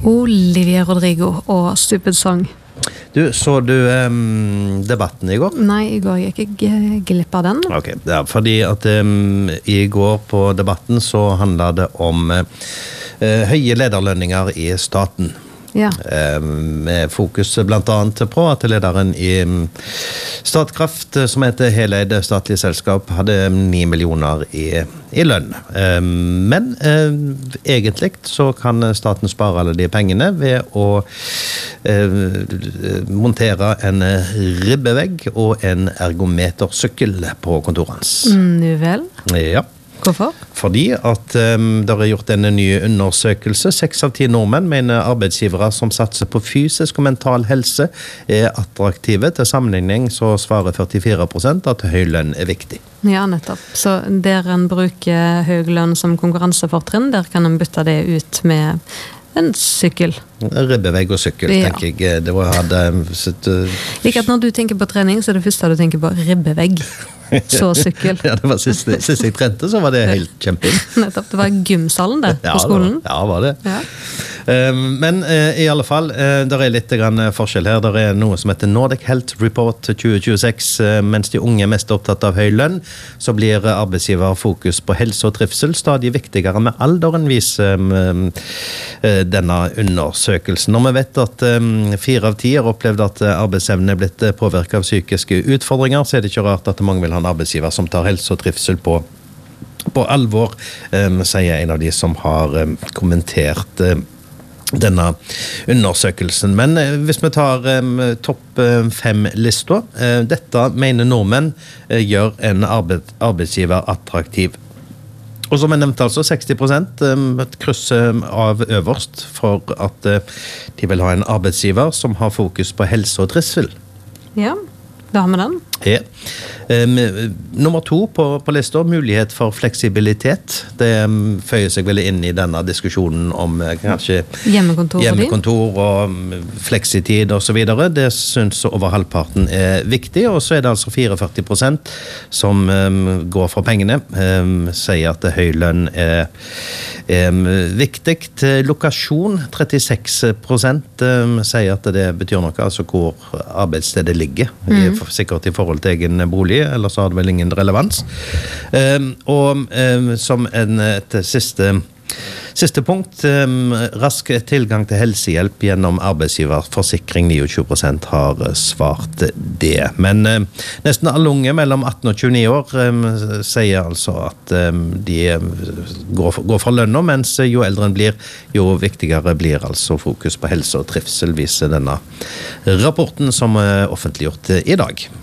Olivia Rodrigo og Stupid Song. Så du debatten i går? Nei, i går gikk jeg glipp av den. Ok, ja, fordi at i går på debatten så handlet det om høye lederlønninger i staten. Ja. Med fokus blant annet på at lederen i Statkraft, som heter heleid statlig selskap, hadde 9 millioner i lønn. Men egentlig så kan staten spare alle de pengene ved å montere en ribbevegg og en ergometersykkel på kontoret hans. Nu vel. Ja. Hvorfor? Fordi at det er gjort en ny undersøkelse. 6 av 10 nordmenn mener arbeidsgivere som satser på fysisk og mental helse er attraktive. Til sammenligning så svarer 44% at høy lønn er viktig. Ja, nettopp. Så der en bruker høy lønn som konkurransefortrinn, der kan en bytte det ut med en sykkel. Ribbevegg og sykkel, Ja. tenker jeg. Det hadde Like at når du tenker på trening, så er det første du tenker på ribbevegg. Så sykkel. Ja, det var sist jeg trente, så var det helt kjemping. Nettopp, det var gymsalen det, på skolen. Ja, var det. Ja. Men i alle fall, der er litt grann forskjell her. Der er noe som heter Nordic Health Report 2026. Mens de unge er mest opptatt av høy lønn, så blir arbeidsgiver fokus på helse og trivsel stadig viktigere med alderen, viser denne undersøkelsen. Når vi vet at 4 av 10 har opplevd at arbeidsevnen er blitt påvirket av psykiske utfordringer, så er det ikke rart at mange vil ha en arbeidsgiver som tar helse og trivsel på alvor, sier en av de som har kommentert denne undersøkelsen. Men hvis vi tar topp 5-lista, dette mener nordmenn gjør en arbeidsgiver attraktiv. Og som jeg nevnte altså, 60% et kryss av øverst for at de vil ha en arbeidsgiver som har fokus på helse og trivsel. Ja, da har vi den. Ja. Nummer 2 på lista, mulighet for fleksibilitet. Det føyer seg vel inn i denne diskusjonen om kanskje hjemmekontor og fleksitid og så videre. Det synes over halvparten er viktig, og så er det altså 44% som går for pengene, sier at høy lønn er viktig. Lokasjon, 36% sier at det betyr noe, altså hvor arbeidsstedet ligger, sikkert i forhold til egen bolig, eller så har det vel ingen relevans. Og som et siste punkt, rask tilgang til helsehjelp gjennom arbeidsgiverforsikring, 29% har svart det. Men nesten alle unge mellom 18 og 29 år sier altså at de går for lønna, mens jo eldre en blir, jo viktigere blir altså fokus på helse og trivsel, viser denne rapporten som er offentliggjort i dag.